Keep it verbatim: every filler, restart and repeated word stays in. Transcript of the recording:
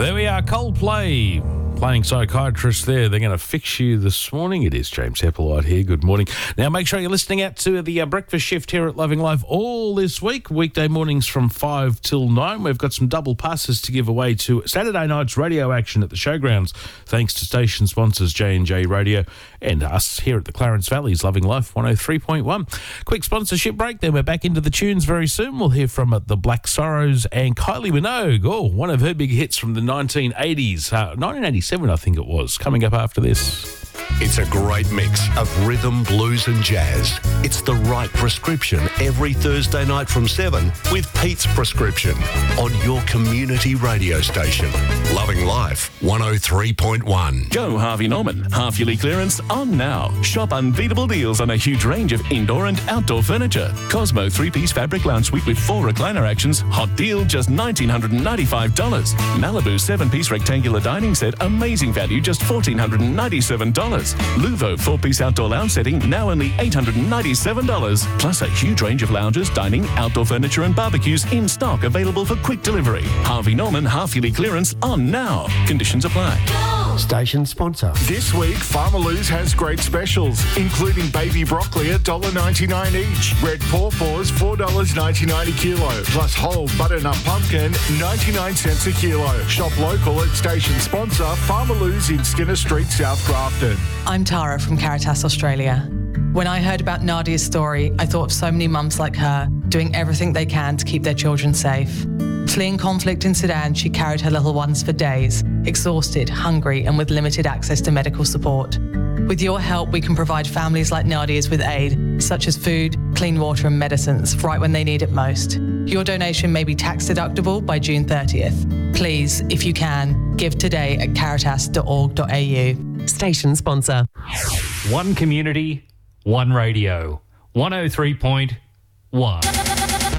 There we are, Coldplay playing Psychiatrist there. They're going to fix you this morning. It is James Hepplewhite here. Good morning. Now, make sure you're listening out to the uh, breakfast shift here at Loving Life all this week. Weekday mornings from five till nine. We've got some double passes to give away to Saturday night's radio action at the Showgrounds, thanks to station sponsors J and J Radio and us here at the Clarence Valley's Loving Life one oh three point one. Quick sponsorship break, then we're back into the tunes very soon. We'll hear from uh, the Black Sorrows and Kylie Minogue, oh, one of her big hits from the nineteen eighties, uh, nineteen eighty-seven I think it was, coming up after this. It's a great mix of rhythm, blues and jazz. It's the right prescription every Thursday night from seven with Pete's Prescription on your community radio station. Loving Life one oh three point one. Go Harvey Norman. Half-yearly clearance on now. Shop unbeatable deals on a huge range of indoor and outdoor furniture. Cosmo three-piece fabric lounge suite with four recliner actions. Hot deal, just one thousand nine hundred ninety-five dollars. Malibu seven-piece rectangular dining set. Amazing value, just one thousand four hundred ninety-seven dollars. Luvo four-piece outdoor lounge setting, now only eight hundred ninety-seven dollars. Plus a huge range of lounges, dining, outdoor furniture and barbecues in stock, available for quick delivery. Harvey Norman half-yearly clearance on now. Conditions apply. Station sponsor. This week, Farmer Lou's has great specials, including baby broccoli at one dollar ninety-nine each, red pawpaws four dollars ninety-nine a kilo, plus whole butternut pumpkin ninety-nine cents a kilo. Shop local at station sponsor Farmer Lou's in Skinner Street, South Grafton. I'm Tara from Caritas Australia. When I heard about Nadia's story, I thought of so many mums like her doing everything they can to keep their children safe. Fleeing conflict in Sudan, she carried her little ones for days, exhausted, hungry, and with limited access to medical support. With your help, we can provide families like Nadia's with aid, such as food, clean water, and medicines, right when they need it most. Your donation may be tax deductible by June thirtieth. Please, if you can, give today at caritas dot org dot a u. Station sponsor. One community, one radio. one oh three point one.